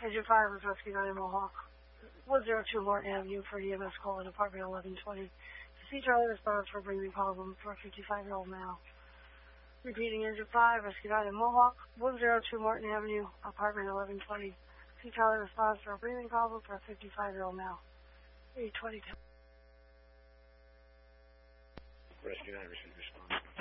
Engine 5 was Rescue 9 Mohawk. 102 Morton Avenue for EMS call in apartment 1120. To see Charlie response for breathing problem for a 55-year-old male. Repeating Engine 5, Rescue 9 Mohawk. 102 Morton Avenue, apartment 1120. See Charlie response for a breathing problem for a 55-year-old male. 822. Rescue 9 received response.